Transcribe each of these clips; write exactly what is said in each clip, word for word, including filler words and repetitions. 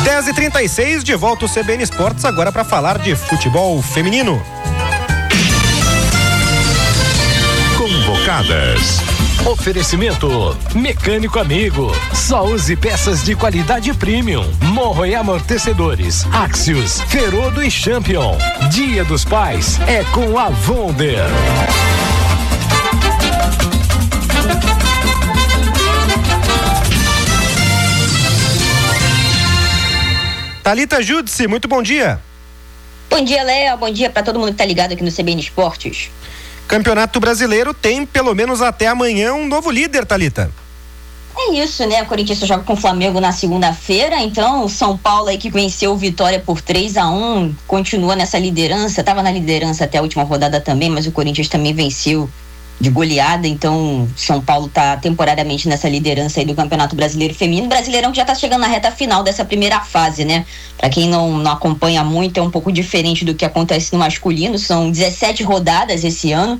dez e trinta e seis, de volta o C B N Esportes, agora para falar de futebol feminino. Convocadas. Oferecimento Mecânico Amigo. Só use peças de qualidade premium. Morro e Amortecedores, Axios, Ferodo e Champion. Dia dos Pais é com a Wonder. Thalita Judice, muito bom dia. Bom dia, Léo. Bom dia para todo mundo que tá ligado aqui no C B N Esportes. Campeonato Brasileiro tem pelo menos até amanhã um novo líder, Thalita. É isso, né? O Corinthians joga com o Flamengo na segunda-feira, então o São Paulo aí que venceu o Vitória por três a um, continua nessa liderança, tava na liderança até a última rodada também, mas o Corinthians também venceu de goleada, então São Paulo tá temporariamente nessa liderança aí do Campeonato Brasileiro Feminino. Brasileirão que já tá chegando na reta final dessa primeira fase, né? Pra quem não, não acompanha muito, é um pouco diferente do que acontece no masculino. São dezessete rodadas esse ano,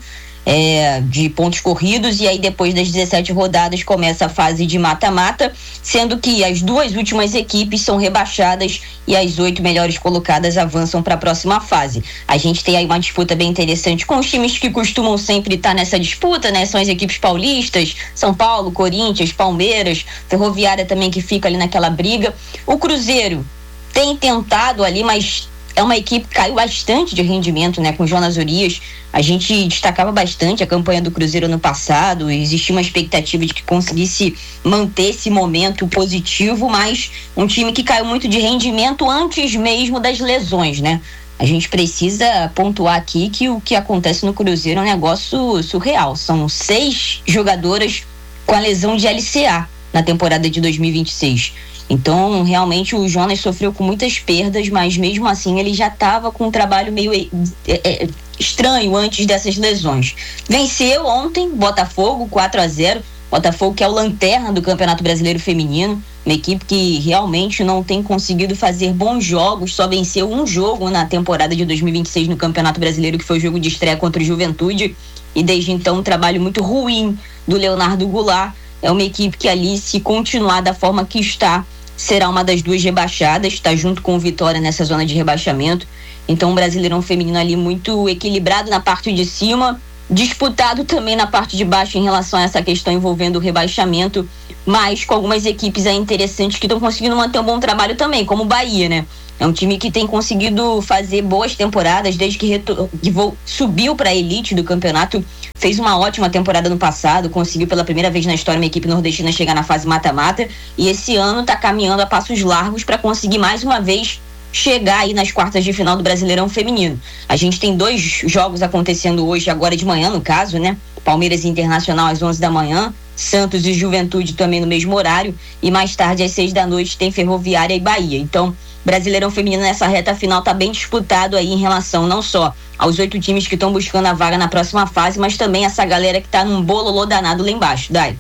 é, de pontos corridos, e aí depois das dezessete rodadas começa a fase de mata-mata, sendo que as duas últimas equipes são rebaixadas e as oito melhores colocadas avançam para a próxima fase. A gente tem aí uma disputa bem interessante com os times que costumam sempre estar nessa disputa, né? São as equipes paulistas, São Paulo, Corinthians, Palmeiras, Ferroviária também que fica ali naquela briga. O Cruzeiro tem tentado ali, mas é uma equipe que caiu bastante de rendimento, né? Com Jonas Urias, a gente destacava bastante a campanha do Cruzeiro ano passado, existia uma expectativa de que conseguisse manter esse momento positivo, mas um time que caiu muito de rendimento antes mesmo das lesões, né? A gente precisa pontuar aqui que o que acontece no Cruzeiro é um negócio surreal. São seis jogadoras com a lesão de L C A na temporada de dois mil e vinte e seis. Então, realmente, o Jonas sofreu com muitas perdas, mas mesmo assim ele já estava com um trabalho meio é, é, estranho antes dessas lesões. Venceu ontem Botafogo quatro a zero. Botafogo que é o lanterna do Campeonato Brasileiro Feminino, uma equipe que realmente não tem conseguido fazer bons jogos, só venceu um jogo na temporada de dois mil e vinte e seis no Campeonato Brasileiro, que foi o jogo de estreia contra o Juventude, e desde então um trabalho muito ruim do Leonardo Goulart. É uma equipe que ali, se continuar da forma que está, será uma das duas rebaixadas, está junto com o Vitória nessa zona de rebaixamento. Então um Brasileirão feminino ali muito equilibrado na parte de cima, disputado também na parte de baixo em relação a essa questão envolvendo o rebaixamento, mas com algumas equipes aí interessantes que estão conseguindo manter um bom trabalho também, como o Bahia, né? É um time que tem conseguido fazer boas temporadas desde que, retor- que vo- subiu para a elite do campeonato, fez uma ótima temporada no passado, conseguiu pela primeira vez na história uma equipe nordestina chegar na fase mata-mata, e esse ano está caminhando a passos largos para conseguir mais uma vez chegar aí nas quartas de final do Brasileirão Feminino. A gente tem dois jogos acontecendo hoje, agora de manhã no caso, né? Palmeiras e Internacional às onze da manhã, Santos e Juventude também no mesmo horário, e mais tarde às seis da noite tem Ferroviária e Bahia. Então, Brasileirão Feminino nessa reta final tá bem disputado aí em relação não só aos oito times que estão buscando a vaga na próxima fase, mas também essa galera que tá num bololô danado lá embaixo. Dai.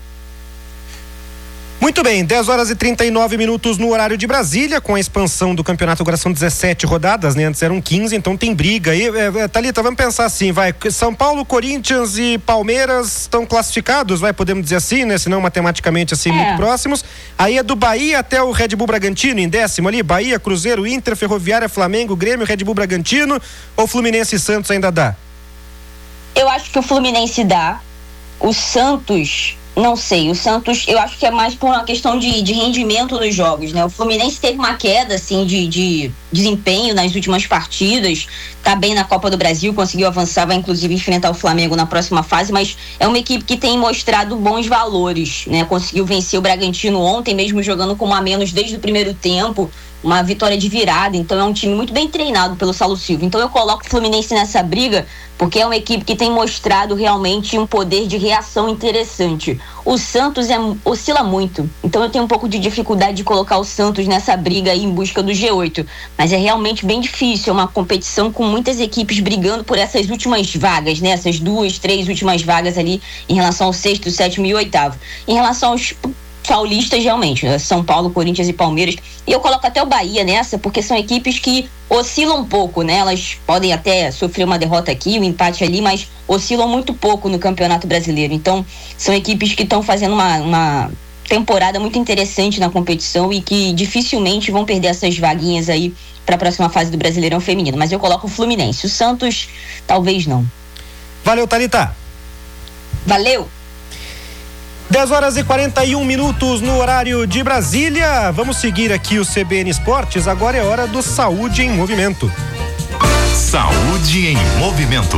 Muito bem, dez horas e trinta e nove minutos no horário de Brasília, com a expansão do campeonato, agora são dezessete rodadas, né? Antes eram quinze, então tem briga aí. É, é, Thalita, vamos pensar assim, vai, São Paulo, Corinthians e Palmeiras estão classificados, vai, podemos dizer assim, né? Senão matematicamente assim, é. muito próximos. Aí é do Bahia até o Red Bull Bragantino, em décimo ali, Bahia, Cruzeiro, Inter, Ferroviária, Flamengo, Grêmio, Red Bull Bragantino, ou Fluminense e Santos ainda dá? Eu acho que o Fluminense dá, o Santos... Não sei, o Santos, eu acho que é mais por uma questão de, de rendimento dos jogos, né? O Fluminense teve uma queda, assim, de, de desempenho nas últimas partidas, tá bem na Copa do Brasil, conseguiu avançar, vai inclusive enfrentar o Flamengo na próxima fase, mas é uma equipe que tem mostrado bons valores, né? Conseguiu vencer o Bragantino ontem, mesmo jogando com um a menos desde o primeiro tempo, uma vitória de virada, então é um time muito bem treinado pelo Saulo Silva. Então eu coloco o Fluminense nessa briga, porque é uma equipe que tem mostrado realmente um poder de reação interessante. O Santos é, oscila muito, então eu tenho um pouco de dificuldade de colocar o Santos nessa briga aí em busca do G oito, mas é realmente bem difícil, é uma competição com muitas equipes brigando por essas últimas vagas, né? Essas duas, três últimas vagas ali em relação ao sexto, sétimo e oitavo. Em relação aos paulistas, realmente, São Paulo, Corinthians e Palmeiras, e eu coloco até o Bahia nessa, porque são equipes que oscilam um pouco, né? Elas podem até sofrer uma derrota aqui, um empate ali, mas oscilam muito pouco no Campeonato Brasileiro. Então, são equipes que estão fazendo uma, uma temporada muito interessante na competição e que dificilmente vão perder essas vaguinhas aí para a próxima fase do Brasileirão Feminino. Mas eu coloco o Fluminense. O Santos, talvez não. Valeu, Thalita. Valeu. dez horas e quarenta e um minutos no horário de Brasília. Vamos seguir aqui o C B N Esportes. Agora é hora do Saúde em Movimento. Saúde em Movimento.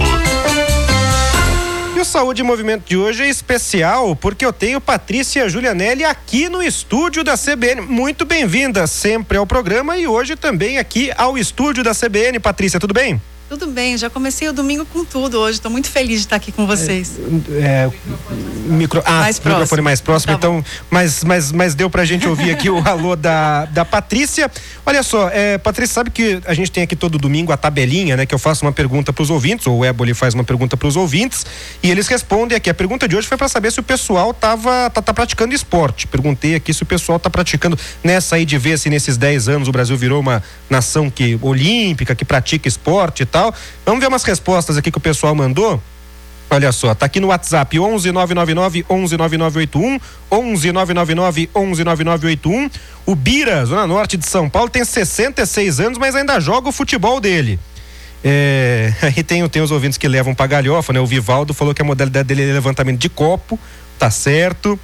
E o Saúde em Movimento de hoje é especial porque eu tenho Patrícia Julianelli aqui no estúdio da C B N. Muito bem-vinda sempre ao programa e hoje também aqui ao estúdio da C B N. Patrícia, tudo bem? Tudo bem, já comecei o domingo com tudo hoje, estou muito feliz de estar aqui com vocês. É, micro, ah, mais próximo. microfone mais próximo, tá então, mas, mas, mas deu pra gente ouvir aqui o alô da, da Patrícia. Olha só, é, Patrícia, sabe que a gente tem aqui todo domingo a tabelinha, né, que eu faço uma pergunta pros ouvintes, ou o Éboli faz uma pergunta pros ouvintes, e eles respondem aqui. A pergunta de hoje foi para saber se o pessoal tava, tá, tá praticando esporte. Perguntei aqui se o pessoal tá praticando, nessa aí de ver se nesses dez anos o Brasil virou uma nação que, olímpica, que pratica esporte e tal. Vamos ver umas respostas aqui que o pessoal mandou. Olha só, tá aqui no WhatsApp onze nove nove nove onze nove nove oito um, onze nove nove nove onze nove nove oito um. O Bira, Zona Norte de São Paulo, tem sessenta e seis anos, mas ainda joga o futebol dele. É, aí tem, tem os ouvintes que levam pra galhofa, né? O Vivaldo falou que a modalidade dele é levantamento de copo, tá certo.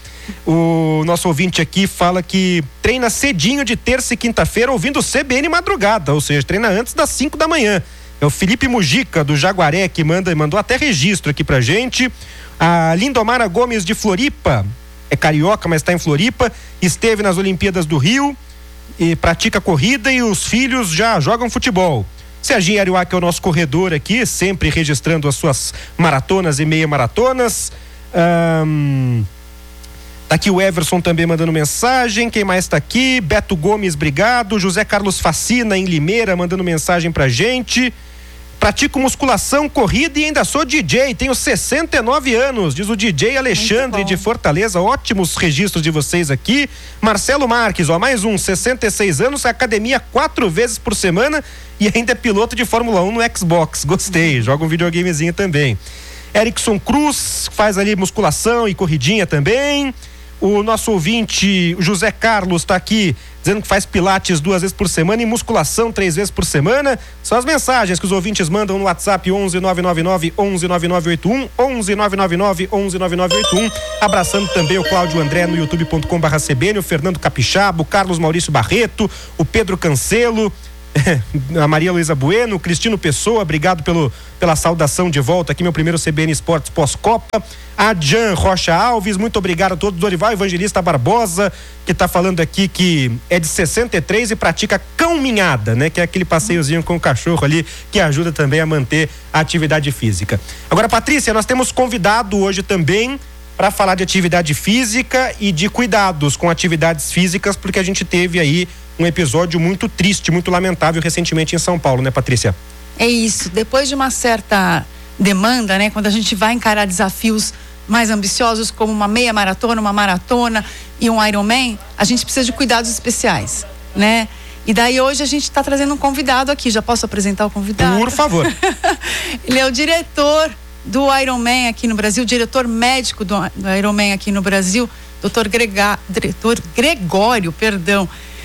O nosso ouvinte aqui fala que treina cedinho de terça e quinta-feira ouvindo o C B N madrugada, ou seja, treina antes das cinco da manhã. É o Felipe Mujica, do Jaguaré, que manda, mandou até registro aqui pra gente. A Lindomara Gomes, de Floripa, é carioca, mas está em Floripa, esteve nas Olimpíadas do Rio e pratica corrida e os filhos já jogam futebol. Serginho Ariuá, que é o nosso corredor aqui, sempre registrando as suas maratonas e meia maratonas. Um... Tá aqui o Everson também mandando mensagem. Quem mais tá aqui? Beto Gomes, obrigado. José Carlos Facina, em Limeira, mandando mensagem pra gente. Pratico musculação, corrida e ainda sou D J. Tenho sessenta e nove anos, diz o D J Alexandre de Fortaleza. Ótimos registros de vocês aqui. Marcelo Marques, ó, mais um, sessenta e seis anos, academia quatro vezes por semana e ainda é piloto de Fórmula um no Xbox. Gostei, joga um videogamezinho também. Erickson Cruz faz ali musculação e corridinha também. O nosso ouvinte, José Carlos, está aqui dizendo que faz pilates duas vezes por semana e musculação três vezes por semana. São as mensagens que os ouvintes mandam no WhatsApp onze nove nove nove onze nove nove oito um, onze nove nove nove onze nove nove oito um. Abraçando também o Cláudio André no youtube ponto com barra C B N, o Fernando Capixaba, o Carlos Maurício Barreto, o Pedro Cancelo, a Maria Luísa Bueno, o Cristino Pessoa, obrigado pelo, pela saudação de volta aqui, meu primeiro C B N Esportes pós-Copa. A Jan Rocha Alves, muito obrigado a todos. Dorival Evangelista Barbosa, que está falando aqui que é de sessenta e três e pratica caminhada, né? Que é aquele passeiozinho com o cachorro ali, que ajuda também a manter a atividade física. Agora, Patrícia, nós temos convidado hoje também para falar de atividade física e de cuidados com atividades físicas, porque a gente teve aí um episódio muito triste, muito lamentável recentemente em São Paulo, né, Patrícia? É isso, depois de uma certa demanda, né, quando a gente vai encarar desafios mais ambiciosos como uma meia maratona, uma maratona e um Ironman, a gente precisa de cuidados especiais, né? E daí hoje a gente está trazendo um convidado aqui, já posso apresentar o convidado? Por favor. Ele é o diretor do Ironman aqui no Brasil, diretor médico do, do Ironman aqui no Brasil, doutor Grega, diretor Gregório, perdão.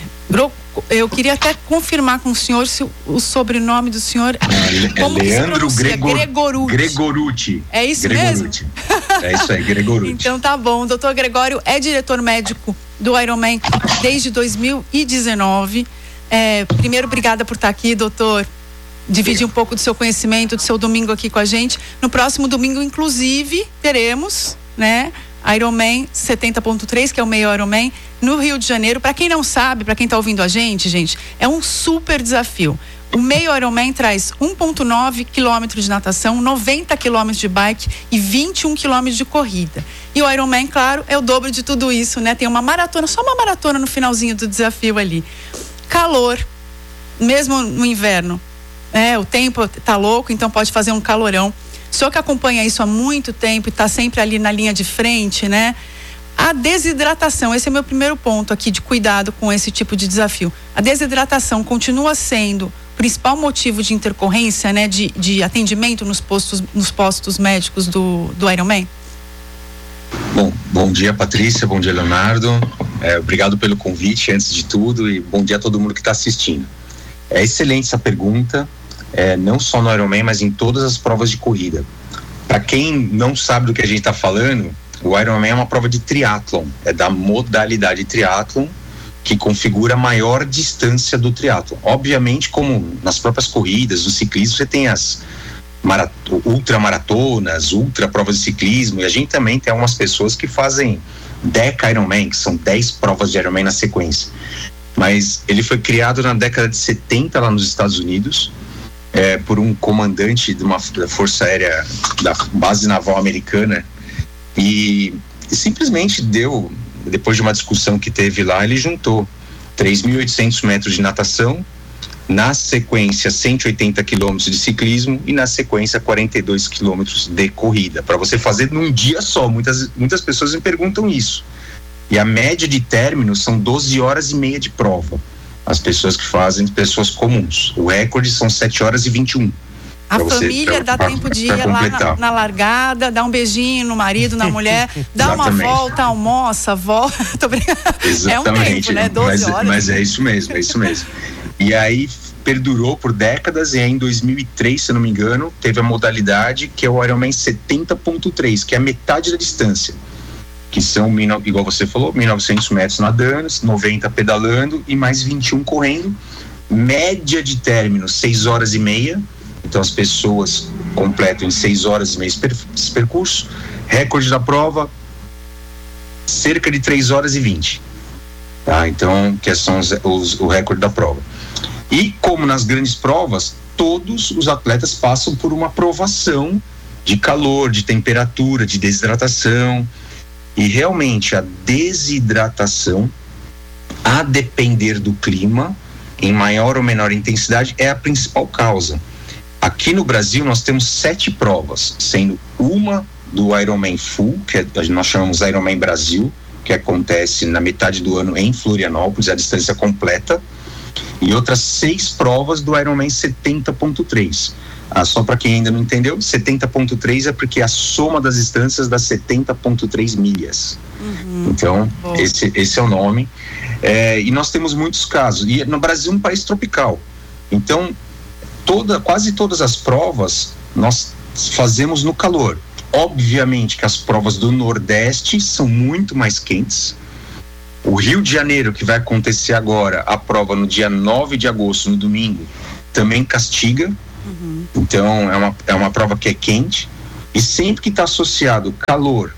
Eu queria até confirmar com o senhor se o, o sobrenome do senhor é, como é Leandro Gregor, Gregorucci. Gregorucci. É isso Gregorucci. mesmo? É isso aí, Gregorucci. Então tá bom, o doutor Gregório é diretor médico do Ironman desde dois mil e dezenove. É, primeiro, obrigada por estar aqui, doutor. Dividir um pouco do seu conhecimento, do seu domingo aqui com a gente. No próximo domingo, inclusive, teremos, né, Ironman setenta ponto três, que é o meio Ironman, no Rio de Janeiro. Para quem não sabe, para quem tá ouvindo a gente, gente, é um super desafio. O meio Ironman traz um ponto nove quilômetros de natação, noventa quilômetros de bike e vinte e um quilômetros de corrida. E o Ironman, claro, é o dobro de tudo isso, né? Tem uma maratona, só uma maratona no finalzinho do desafio ali. Calor, mesmo no inverno. É, o tempo tá louco, então pode fazer um calorão. O senhor que acompanha isso há muito tempo e está sempre ali na linha de frente, né? A desidratação, esse é o meu primeiro ponto aqui de cuidado com esse tipo de desafio. A desidratação continua sendo o principal motivo de intercorrência, né? De, de atendimento nos postos, nos postos médicos do, do Ironman? Bom, bom dia, Patrícia, bom dia, Leonardo. É, obrigado pelo convite, antes de tudo, e bom dia a todo mundo que está assistindo. É excelente essa pergunta, é, não só no Ironman, mas em todas as provas de corrida. Para quem não sabe do que a gente está falando, o Ironman é uma prova de triatlon, é da modalidade triatlon, que configura a maior distância do triatlon. Obviamente, como nas próprias corridas, no ciclismo, você tem as Marato, ultramaratonas, ultra provas de ciclismo, e a gente também tem algumas pessoas que fazem Deca Ironman, que são dez provas de Ironman na sequência. Mas ele foi criado na década de setenta lá nos Estados Unidos, é, por um comandante de uma da Força Aérea da Base Naval Americana, e, e simplesmente deu, depois de uma discussão que teve lá, ele juntou três mil e oitocentos metros de natação, na sequência cento e oitenta quilômetros de ciclismo e na sequência quarenta e dois quilômetros de corrida, para você fazer num dia só. Muitas, muitas pessoas me perguntam isso, e a média de término são doze horas e meia de prova, as pessoas que fazem, pessoas comuns. O recorde são sete horas e vinte e um. A família dá tempo de ir lá na, na largada, dar um beijinho no marido, na mulher, dar uma volta, almoça, volta. Tô brincando. Exatamente. É um tempo, né? doze mas, horas. Mas é isso mesmo, é isso mesmo. E aí perdurou por décadas, e aí em dois mil e três, se eu não me engano, teve a modalidade que é o Ironman setenta ponto três, que é a metade da distância, que são, igual você falou, mil e novecentos metros nadando, noventa pedalando e mais vinte e um correndo, média de término seis horas e meia, então as pessoas completam em seis horas e meia esse percurso. Recorde da prova, cerca de três horas e vinte, tá? Então, que são os, os, o recorde da prova. E como nas grandes provas, todos os atletas passam por uma provação de calor, de temperatura, de desidratação, e realmente a desidratação, a depender do clima, em maior ou menor intensidade, é a principal causa. Aqui no Brasil nós temos sete provas, sendo uma do Ironman Full, que é, nós chamamos Ironman Brasil, que acontece na metade do ano em Florianópolis, a distância completa, e outras seis provas do Ironman setenta ponto três. Ah, só para quem ainda não entendeu, setenta ponto três é porque é a soma das distâncias das setenta ponto três milhas. Uhum. Então, esse, esse é o nome. É, e nós temos muitos casos. E no Brasil é um país tropical. Então, toda, quase todas as provas nós fazemos no calor. Obviamente que as provas do Nordeste são muito mais quentes. O Rio de Janeiro, que vai acontecer agora, a prova no dia nove de agosto, no domingo, também castiga. Uhum. Então é uma, é uma prova que é quente, e sempre que está associado calor,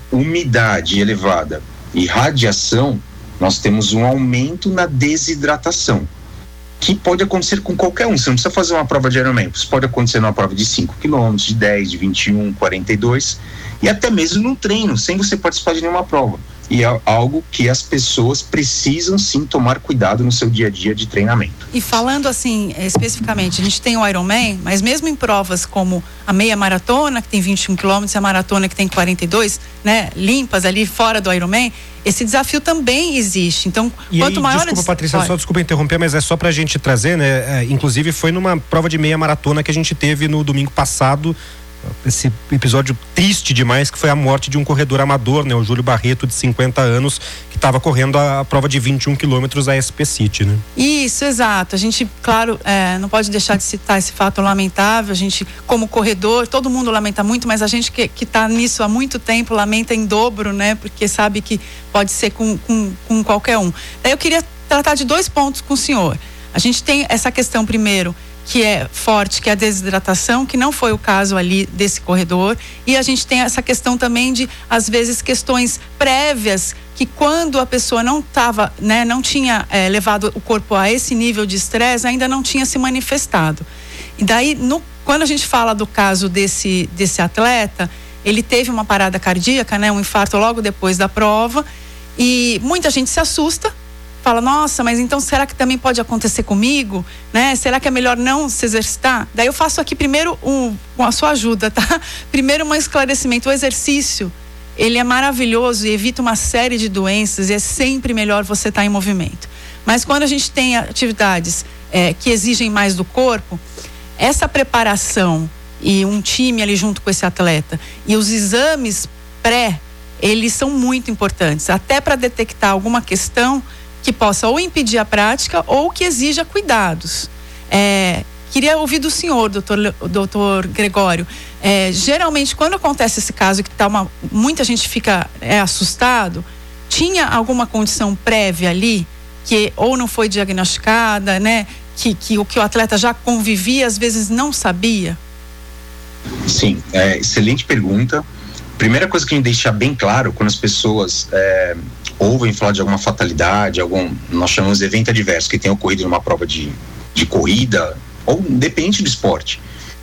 umidade elevada e radiação, nós temos um aumento na desidratação, que pode acontecer com qualquer um. Você não precisa fazer uma prova de Ironman, isso pode acontecer numa prova de cinco quilômetros, de dez, de vinte e um, quarenta e dois, e até mesmo num treino, sem você participar de nenhuma prova. E é algo que as pessoas precisam sim tomar cuidado no seu dia a dia de treinamento. E falando assim, especificamente, a gente tem o Ironman, mas mesmo em provas como a meia maratona, que tem vinte e um quilômetros, e a maratona que tem quarenta e dois, né, limpas ali fora do Ironman, esse desafio também existe. Então, e quanto aí, maior... Desculpa, a... Patrícia, Pode. só desculpa interromper, mas é só pra gente trazer, né? É, inclusive foi numa prova de meia maratona que a gente teve no domingo passado, esse episódio triste demais, que foi a morte de um corredor amador, né? O Júlio Barreto, de cinquenta anos, que estava correndo a, a prova de vinte e um quilômetros a S P City, né? Isso, exato. A gente, claro, é, não pode deixar de citar esse fato lamentável. A gente, como corredor, todo mundo lamenta muito, mas a gente que, que tá nisso há muito tempo lamenta em dobro, né? Porque sabe que pode ser com, com, com qualquer um. Daí eu queria tratar de dois pontos com o senhor. A gente tem essa questão, primeiro, que é forte, que é a desidratação, que não foi o caso ali desse corredor, e a gente tem essa questão também de, às vezes, questões prévias, que quando a pessoa não estava, né, não tinha é, levado o corpo a esse nível de estresse, ainda não tinha se manifestado. E daí, no, quando a gente fala do caso desse, desse atleta, ele teve uma parada cardíaca, né, um infarto logo depois da prova, e muita gente se assusta, fala, nossa, mas então será que também pode acontecer comigo, né? Será que é melhor não se exercitar? Daí eu faço aqui primeiro um, com a sua ajuda, tá? Primeiro um esclarecimento. O exercício, ele é maravilhoso e evita uma série de doenças, e é sempre melhor você estar em movimento. Mas quando a gente tem atividades é, que exigem mais do corpo, essa preparação e um time ali junto com esse atleta e os exames pré, eles são muito importantes, até para detectar alguma questão que possa ou impedir a prática ou que exija cuidados. É, queria ouvir do senhor, doutor, doutor Gregório. É, geralmente, quando acontece esse caso que tá uma, muita gente fica é, assustado, tinha alguma condição prévia ali que ou não foi diagnosticada, né? Que, que o que o atleta já convivia, às vezes não sabia? Sim, é, excelente pergunta. Primeira coisa que a gente deixar bem claro, quando as pessoas é, ouvem falar de alguma fatalidade, algum, nós chamamos de evento adverso, que tem ocorrido numa prova de, de corrida, ou independente do esporte,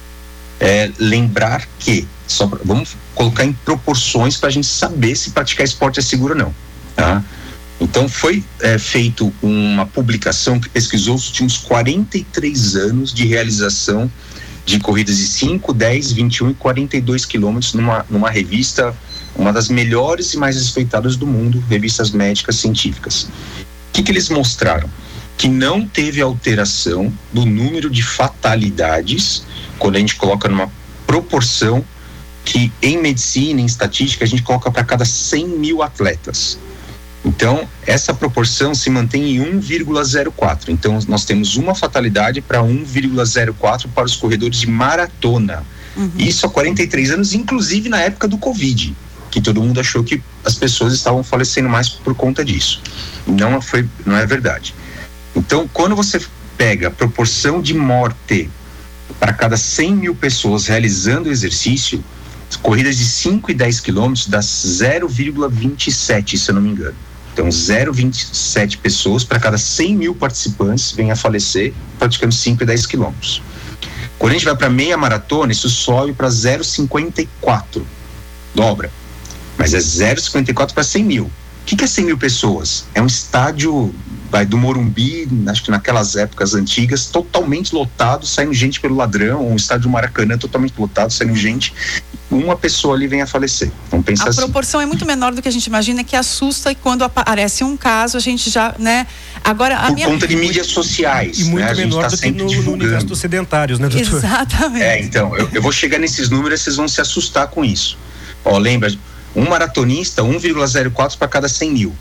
é, lembrar que, só pra, vamos colocar em proporções para a gente saber se praticar esporte é seguro ou não, tá? Então foi é, feito uma publicação que pesquisou os últimos quarenta e três anos de realização de corridas de cinco, dez, vinte e um e quarenta e dois quilômetros numa, numa revista, uma das melhores e mais respeitadas do mundo, revistas médicas científicas. O que, que eles mostraram? Que não teve alteração do número de fatalidades quando a gente coloca numa proporção que em medicina, em estatística, a gente coloca para cada cem mil atletas. Então, essa proporção se mantém em um vírgula zero quatro. Então, nós temos uma fatalidade para um vírgula zero quatro para os corredores de maratona. Uhum. Isso há quarenta e três anos, inclusive na época do Covid, que todo mundo achou que as pessoas estavam falecendo mais por conta disso. Não foi, não é verdade. Então, quando você pega a proporção de morte para cada cem mil pessoas realizando o exercício, corridas de cinco e dez quilômetros dá zero vírgula vinte e sete, se eu não me engano. Então, zero vírgula vinte e sete pessoas para cada cem mil participantes vêm a falecer praticando cinco e dez quilômetros. Quando a gente vai para meia maratona, isso sobe para zero vírgula cinquenta e quatro, dobra. Mas é zero vírgula cinquenta e quatro para cem mil. O que, que é cem mil pessoas? É um estádio vai, do Morumbi, acho que naquelas épocas antigas, totalmente lotado, saindo gente pelo ladrão, um estádio do Maracanã totalmente lotado, saindo gente, uma pessoa ali vem a falecer. Vamos pensar assim. A proporção é muito menor do que a gente imagina, que assusta, e quando aparece um caso, a gente já, né? Agora, a Por minha... conta de mídias sociais, e muito né? A gente menor tá do que sempre no, no universo dos sedentários, né, doutor? Exatamente. É, então, eu, eu vou chegar nesses números, vocês vão se assustar com isso. Ó, lembra, um maratonista, um vírgula zero quatro para cada cem mil.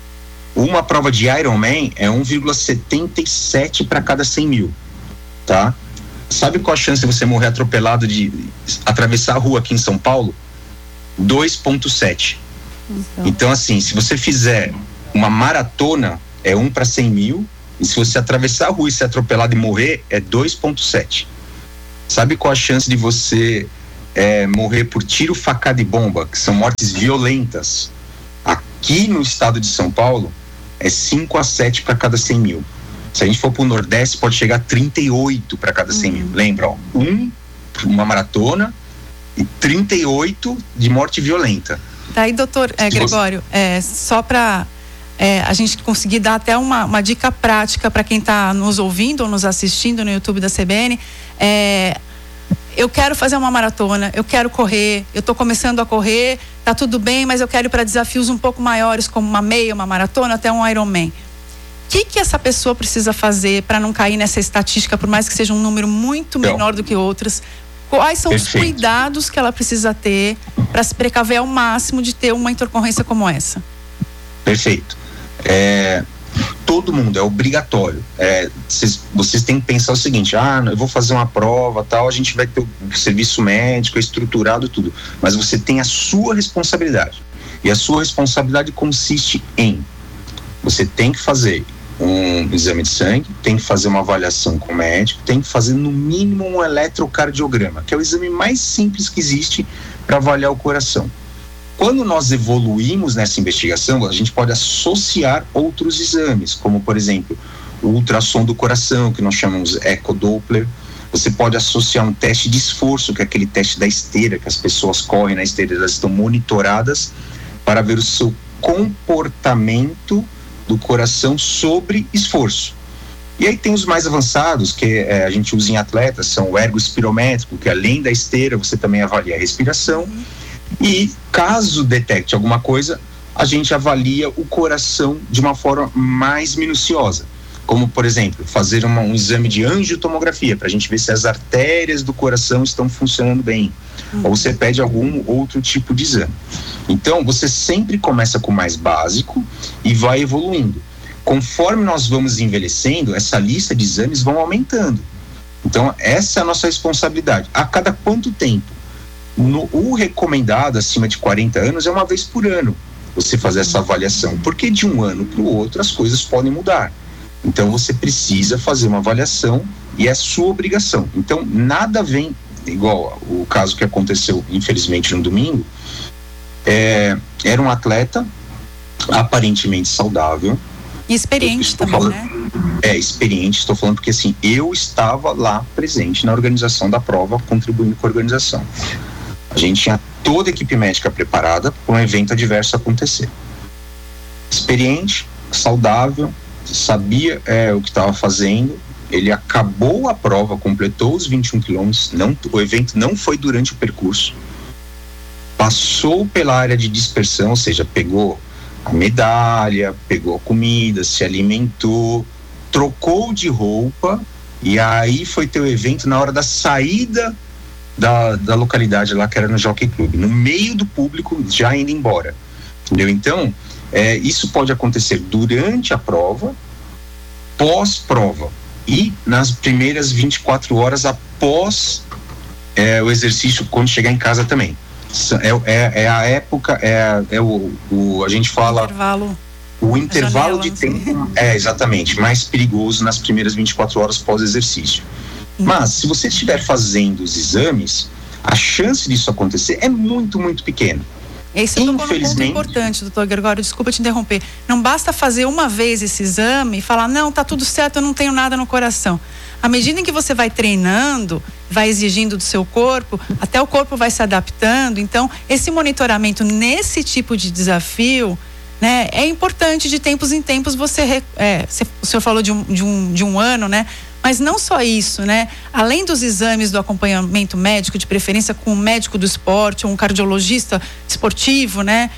Uma prova de Ironman é um vírgula setenta e sete para cada cem mil, tá? Sabe qual a chance de você morrer atropelado de atravessar a rua aqui em São Paulo? dois vírgula sete. Então. então, assim, se você fizer uma maratona, é um para cem mil, e se você atravessar a rua e ser atropelado e morrer, é dois vírgula sete. Sabe qual a chance de você é, morrer por tiro, facada e bomba, que são mortes violentas, aqui no estado de São Paulo? É cinco a sete para cada cem mil. Se a gente for para o Nordeste, pode chegar a trinta e oito para cada cem mil. Lembra, ó, um uma maratona e trinta e oito de morte violenta. Daí, doutor é, Gregório, é, só para é, a gente conseguir dar até uma, uma dica prática para quem está nos ouvindo ou nos assistindo no YouTube da C B N, é, eu quero fazer uma maratona, eu quero correr, eu estou começando a correr, tá tudo bem, mas eu quero ir para desafios um pouco maiores, como uma meia, uma maratona, até um Ironman. O que que essa pessoa precisa fazer para não cair nessa estatística, por mais que seja um número muito então, menor do que outras? Quais são perfeito. Os cuidados que ela precisa ter para se precaver ao máximo de ter uma intercorrência como essa? Perfeito. É, todo mundo, é obrigatório. É, vocês, vocês têm que pensar o seguinte: ah, eu vou fazer uma prova, tal, a gente vai ter o serviço médico estruturado, tudo. Mas você tem a sua responsabilidade. E a sua responsabilidade consiste em: você tem que fazer um exame de sangue, tem que fazer uma avaliação com o médico, tem que fazer no mínimo um eletrocardiograma, que é o exame mais simples que existe para avaliar o coração. Quando nós evoluímos nessa investigação, a gente pode associar outros exames, como, por exemplo, o ultrassom do coração, que nós chamamos ecodoppler. Você pode associar um teste de esforço, que é aquele teste da esteira, que as pessoas correm na esteira, elas estão monitoradas para ver o seu comportamento do coração sobre esforço. E aí tem os mais avançados, que é, a gente usa em atletas, são o ergo espirométrico, que além da esteira, você também avalia a respiração. E caso detecte alguma coisa, a gente avalia o coração de uma forma mais minuciosa. como, por exemplo, fazer uma, um exame de angiotomografia para a gente ver se as artérias do coração estão funcionando bem. Uhum. Ou você pede algum outro tipo de exame. Então, você sempre começa com o mais básico e vai evoluindo. Conforme nós vamos envelhecendo, essa lista de exames vão aumentando. Então, essa é a nossa responsabilidade. A cada quanto tempo? No, o recomendado acima de quarenta anos é uma vez por ano você fazer essa avaliação, porque de um ano para o outro as coisas podem mudar. Então, você precisa fazer uma avaliação e é sua obrigação. Então, nada vem, igual o caso que aconteceu, infelizmente, no domingo, é, era um atleta aparentemente saudável. E experiente também, falando, né? É, experiente, estou falando porque assim, eu estava lá presente na organização da prova, contribuindo com a organização. A gente tinha toda a equipe médica preparada para um evento adverso acontecer. Experiente, saudável, sabia é, o que estava fazendo, ele acabou a prova, completou os vinte e um quilômetros, não, o evento não foi durante o percurso, passou pela área de dispersão, ou seja, pegou a medalha, pegou a comida, se alimentou, trocou de roupa e aí foi ter o evento na hora da saída da, da localidade lá, que era no Jockey Club, no meio do público, já indo embora, entendeu? Então, é, isso pode acontecer durante a prova, pós-prova e nas primeiras vinte e quatro horas após é, o exercício, quando chegar em casa também. É, é, é a época, é, é o, o a gente fala intervalo, o intervalo janela, de tempo é exatamente mais perigoso nas primeiras vinte e quatro horas pós exercício. Hum. Mas se você estiver fazendo os exames, a chance disso acontecer é muito, muito pequena. Esse é um ponto importante, doutor Gregório, desculpa te interromper. Não basta fazer uma vez esse exame e falar, não, tá tudo certo, eu não tenho nada no coração. À medida em que você vai treinando, vai exigindo do seu corpo, até o corpo vai se adaptando. Então, esse monitoramento nesse tipo de desafio, né, é importante de tempos em tempos você, é, você o senhor falou de um, de um, de um ano, né? Mas não só isso, né? Além dos exames do acompanhamento médico, de preferência com um médico do esporte ou um cardiologista esportivo, né?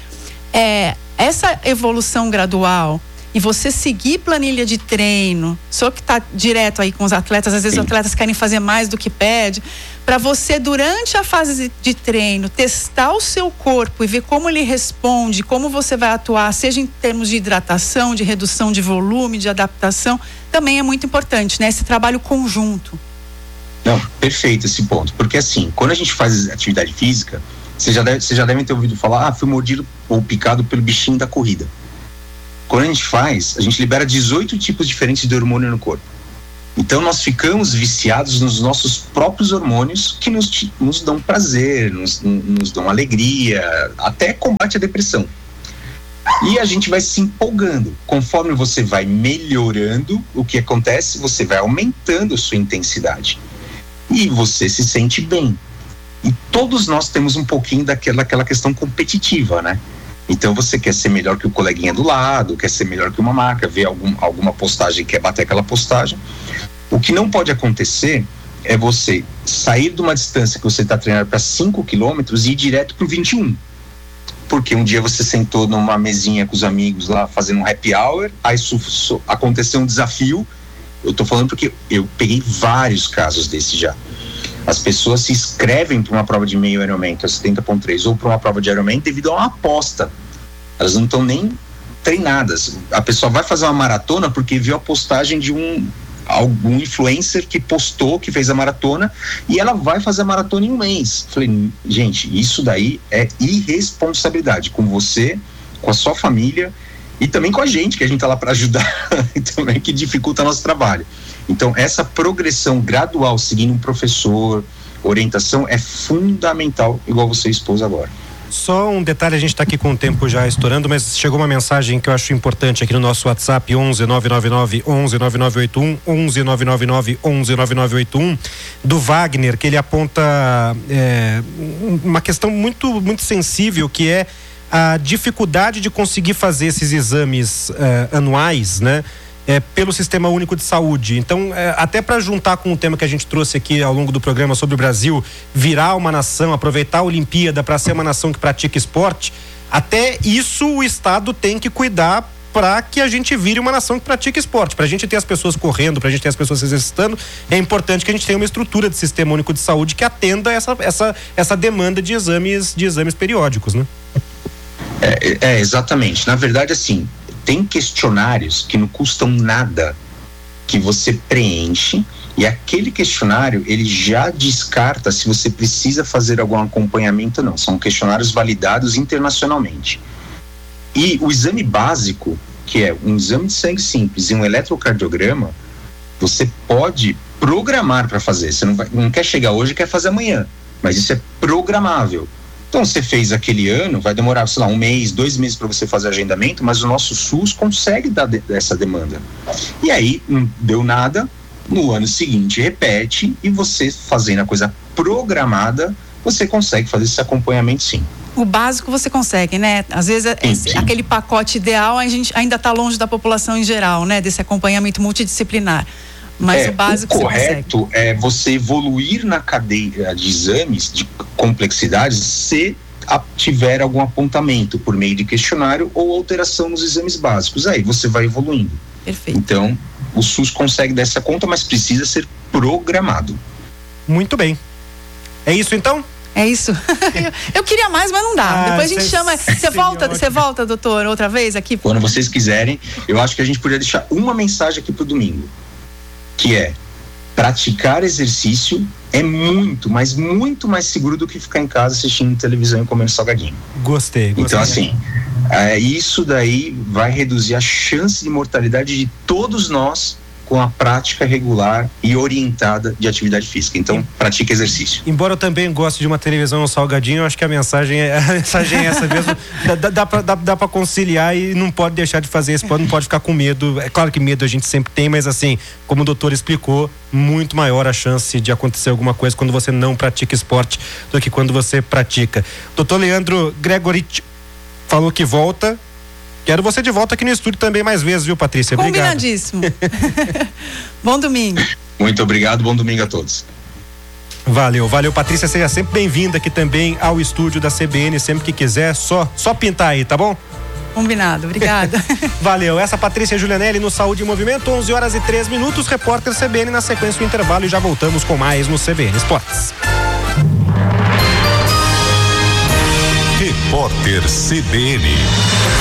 É, essa evolução gradual e você seguir planilha de treino, só que está direto aí com os atletas, às vezes Sim. os atletas querem fazer mais do que pede, para você durante a fase de treino testar o seu corpo e ver como ele responde, como você vai atuar, seja em termos de hidratação, de redução de volume, de adaptação, também é muito importante, né? Esse trabalho conjunto. Não, perfeito esse ponto, porque assim, quando a gente faz atividade física, você já deve, você já deve ter ouvido falar, ah, fui mordido ou picado pelo bichinho da corrida. Quando a gente faz, a gente libera dezoito tipos diferentes de hormônio no corpo. Então nós ficamos viciados nos nossos próprios hormônios que nos, nos dão prazer, nos, nos dão alegria, até combate a depressão. E a gente vai se empolgando. Conforme você vai melhorando, o que acontece? Você vai aumentando a sua intensidade. E você se sente bem. E todos nós temos um pouquinho daquela, daquela questão competitiva, né? Então você quer ser melhor que o coleguinha do lado, quer ser melhor que uma marca, ver algum, alguma postagem, quer bater aquela postagem. O que não pode acontecer é você sair de uma distância que você está treinando para cinco quilômetros e ir direto para o vinte e um. Porque um dia você sentou numa mesinha com os amigos lá fazendo um happy hour, aí su, su, aconteceu um desafio. Eu estou falando porque eu peguei vários casos desses já. As pessoas se inscrevem para uma prova de meio Ironman, que é setenta ponto três, ou para uma prova de Ironman devido a uma aposta. Elas não estão nem treinadas. A pessoa vai fazer uma maratona porque viu a postagem de um algum influencer que postou, que fez a maratona, e ela vai fazer a maratona em um mês. Falei, gente, isso daí é irresponsabilidade com você, com a sua família e também com a gente, que a gente tá lá para ajudar e também que dificulta nosso trabalho. Então, essa progressão gradual, seguindo um professor, orientação, é fundamental, igual você expôs agora. Só um detalhe, a gente está aqui com o tempo já estourando, mas chegou uma mensagem que eu acho importante aqui no nosso WhatsApp, onze nove nove nove onze nove nove oito um, onze nove nove nove onze nove nove oito um, do Wagner, que ele aponta é, uma questão muito, muito sensível, que é a dificuldade de conseguir fazer esses exames é, anuais, né? É, pelo Sistema Único de Saúde. Então, é, até para juntar com o tema que a gente trouxe aqui ao longo do programa sobre o Brasil virar uma nação, aproveitar a Olimpíada para ser uma nação que pratica esporte, até isso o Estado tem que cuidar para que a gente vire uma nação que pratica esporte. Para a gente ter as pessoas correndo, para a gente ter as pessoas se exercitando, é importante que a gente tenha uma estrutura de sistema único de saúde que atenda essa, essa, essa demanda de exames, de exames periódicos, né? É, é, exatamente. Na verdade, assim, tem questionários que não custam nada, que você preenche, e aquele questionário, ele já descarta se você precisa fazer algum acompanhamento ou não. São questionários validados internacionalmente. E o exame básico, que é um exame de sangue simples e um eletrocardiograma, você pode programar para fazer. Você não, vai, não quer chegar hoje, quer fazer amanhã, mas isso é programável. Então, você fez aquele ano, vai demorar, sei lá, um mês, dois meses para você fazer agendamento, mas o nosso SUS consegue dar de, essa demanda. E aí, não deu nada, no ano seguinte repete, e você fazendo a coisa programada, você consegue fazer esse acompanhamento sim. O básico você consegue, né? Às vezes Sim, esse, sim. aquele pacote ideal a gente ainda está longe da população em geral, né? Desse acompanhamento multidisciplinar. Mas é, o básico o você correto consegue. é você evoluir na cadeia de exames de complexidade se a, tiver algum apontamento por meio de questionário ou alteração nos exames básicos. Aí você vai evoluindo. Perfeito. Então, o SUS consegue dar essa conta, mas precisa ser programado. Muito bem. É isso então? É isso. eu, eu queria mais, mas não dá. Ah, Depois a gente cê- chama. Você volta, você volta, doutor, outra vez aqui? Quando vocês quiserem, eu acho que a gente poderia deixar uma mensagem aqui pro domingo, que é: praticar exercício é muito, mas muito mais seguro do que ficar em casa assistindo televisão e comendo salgadinho. Gostei, gostei. Então, assim, é, isso daí vai reduzir a chance de mortalidade de todos nós com a prática regular e orientada de atividade física. Então, pratique exercício. Embora eu também goste de uma televisão ou salgadinho, eu acho que a mensagem é, a mensagem é essa mesmo. Dá, dá, dá, pra, dá, dá pra conciliar e não pode deixar de fazer isso, não pode ficar com medo. É claro que medo a gente sempre tem, mas assim, como o doutor explicou, muito maior a chance de acontecer alguma coisa quando você não pratica esporte do que quando você pratica. Doutor Leandro Gregorich falou que volta. Quero você de volta aqui no estúdio também mais vezes, viu, Patrícia? Obrigado. Combinadíssimo. Bom domingo. Muito obrigado, bom domingo a todos. Valeu, valeu, Patrícia, seja sempre bem-vinda aqui também ao estúdio da C B N, sempre que quiser, só, só pintar aí, tá bom? Combinado, obrigada. Valeu, essa é a Patrícia Julianelli no Saúde em Movimento, onze horas e três minutos, repórter C B N na sequência do intervalo e já voltamos com mais no C B N Esportes. Repórter C B N.